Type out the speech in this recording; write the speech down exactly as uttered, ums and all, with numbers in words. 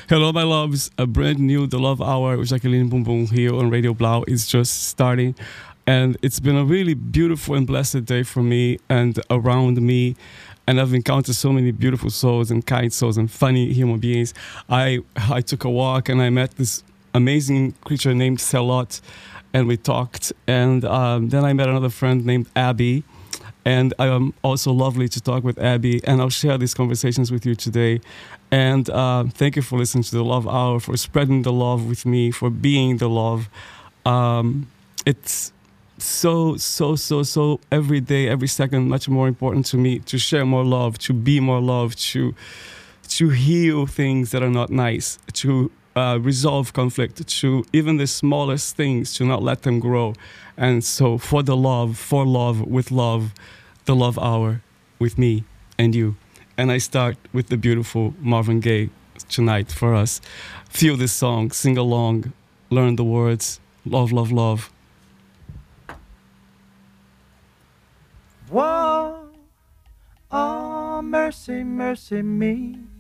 Hello, my loves. A brand new The Love Hour with Jacqueline Boom Boom here on Radio Blau is just starting. And it's been a really beautiful and blessed day for me and around me. And I've encountered so many beautiful souls and kind souls and funny human beings. I I took a walk and I met this amazing creature named Celot, and we talked. And um, then I met another friend named Abby. And um, also lovely to talk with Abby. And I'll share these conversations with you today. And uh, thank you for listening to the Love Hour, for spreading the love with me, for being the love. Um, it's so, so, so, so every day, every second, much more important to me to share more love, to be more love, to to heal things that are not nice, to uh, resolve conflict, to even the smallest things, to not let them grow. And so for the love, for love, with love, the Love Hour with me and you. And I start with the beautiful Marvin Gaye tonight for us. Feel this song, sing along, learn the words. Love, love, love. Whoa, oh, mercy, mercy me.